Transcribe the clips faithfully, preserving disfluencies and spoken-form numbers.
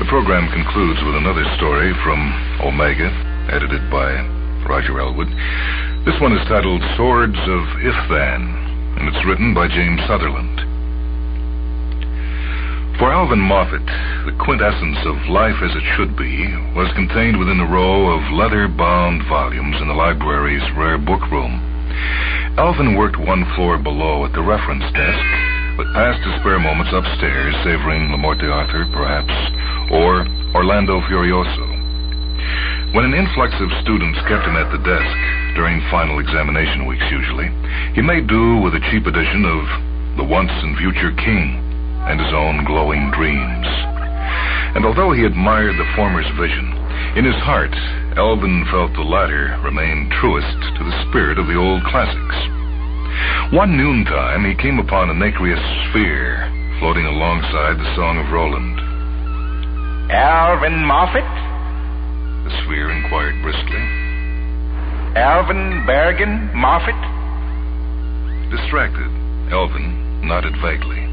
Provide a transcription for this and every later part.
The program concludes with another story from Omega, edited by Roger Elwood. This one is titled Swords of If-Then, and it's written by James Sutherland. For Alvin Moffat, the quintessence of life as it should be was contained within a row of leather-bound volumes in the library's rare book room. Alvin worked one floor below at the reference desk, but passed his spare moments upstairs, savoring Le Morte Arthur, perhaps, or Orlando Furioso. When an influx of students kept him at the desk, during final examination weeks usually, he made do with a cheap edition of The Once and Future King and his own glowing dreams. And although he admired the former's vision, in his heart, Alvin felt the latter remained truest to the spirit of the old classics. One noontime, he came upon a nacreous sphere floating alongside the Song of Roland. Alvin Moffat? The sphere inquired briskly. Alvin Bergen Moffat? Distracted, Alvin nodded vaguely.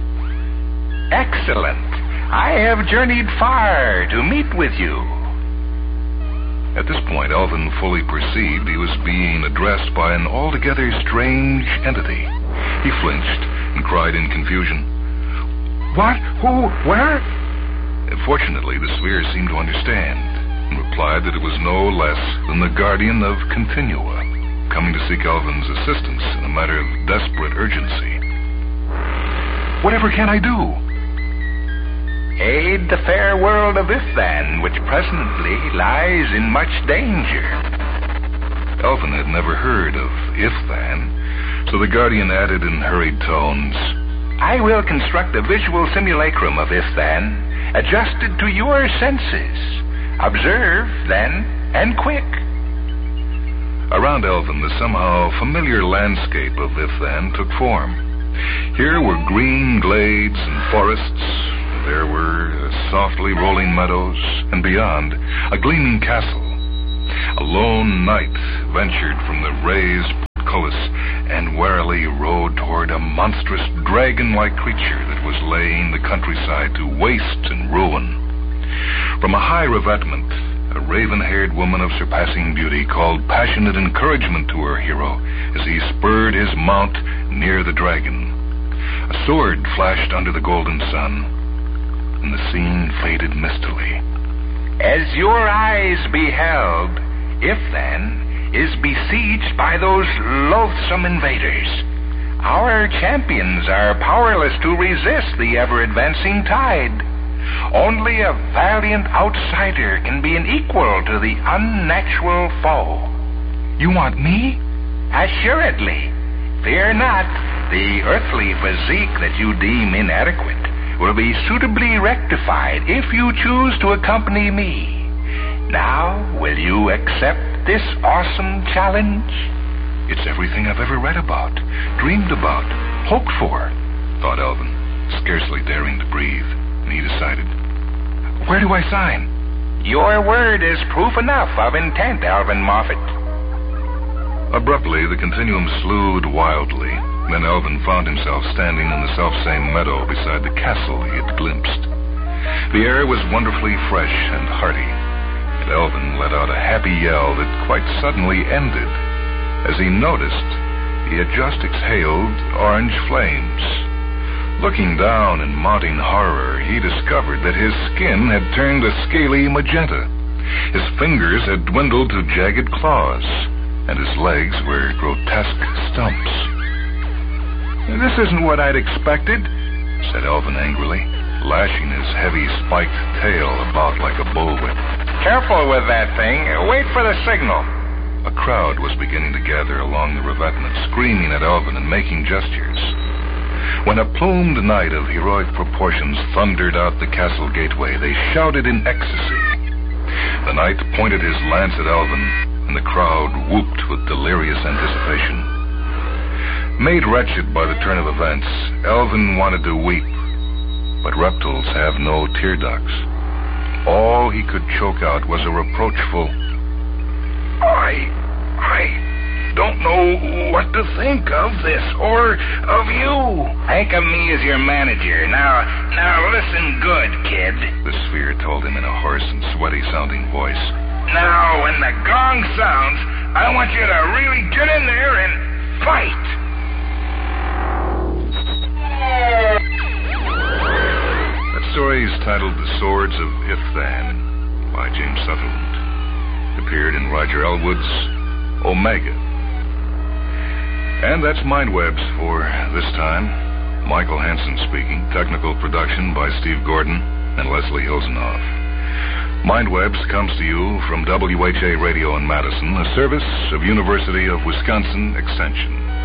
Excellent. I have journeyed far to meet with you. At this point, Alvin fully perceived he was being addressed by an altogether strange entity. He flinched and cried in confusion, "What? Who? Where?" Fortunately, the sphere seemed to understand and replied that it was no less than the guardian of Continua, coming to seek Alvin's assistance in a matter of desperate urgency. "Whatever can I do?" "Aid the fair world of If-Then, which presently lies in much danger." Alvin had never heard of If-Then, so the guardian added in hurried tones, "I will construct a visual simulacrum of If-Then, adjusted to your senses. Observe, then, and quick." Around Alvin, the somehow familiar landscape of If-Then took form. Here were green glades and forests. There were softly rolling meadows, and beyond, a gleaming castle. A lone knight ventured from the raised portcullis and warily rode toward a monstrous dragon-like creature that was laying the countryside to waste and ruin. From a high revetment, a raven-haired woman of surpassing beauty called passionate encouragement to her hero as he spurred his mount near the dragon. A sword flashed under the golden sun, and the scene faded mistily. As your eyes beheld, If-Then is besieged by those loathsome invaders. Our champions are powerless to resist the ever-advancing tide. Only a valiant outsider can be an equal to the unnatural foe. "You want me?" "Assuredly. Fear not. The earthly physique that you deem inadequate will be suitably rectified if you choose to accompany me. Now, will you accept this awesome challenge?" "It's everything I've ever read about, dreamed about, hoped for," thought Alvin, scarcely daring to breathe, and he decided, "Where do I sign?" "Your word is proof enough of intent, Alvin Moffat." Abruptly, the continuum slewed wildly. Then Alvin found himself standing in the selfsame meadow beside the castle he had glimpsed. The air was wonderfully fresh and hearty, and Alvin let out a happy yell that quite suddenly ended as he noticed he had just exhaled orange flames. Looking down in mounting horror, he discovered that his skin had turned a scaly magenta. His fingers had dwindled to jagged claws, and his legs were grotesque stumps. "This isn't what I'd expected," said Alvin angrily, lashing his heavy spiked tail about like a bullwhip. "Careful with that thing. Wait for the signal." A crowd was beginning to gather along the revetment, screaming at Alvin and making gestures. When a plumed knight of heroic proportions thundered out the castle gateway, they shouted in ecstasy. The knight pointed his lance at Alvin, and the crowd whooped with delirious anticipation. Made wretched by the turn of events, Alvin wanted to weep, but reptiles have no tear ducts. All he could choke out was a reproachful, "I, I don't know what to think of this or of you. Think of me as your manager. Now, now listen good, kid. The sphere told him in a hoarse and sweaty-sounding voice. Now, when the gong sounds, I want you to really get in there and fight. That story is titled The Swords of Ithran by James Sutherland. It appeared in Roger Elwood's Omega. And that's Mindwebs for this time. Michael Hansen speaking. Technical production by Steve Gordon and Leslie Hilsenoff. Mindwebs comes to you from W H A Radio in Madison, a service of University of Wisconsin Extension.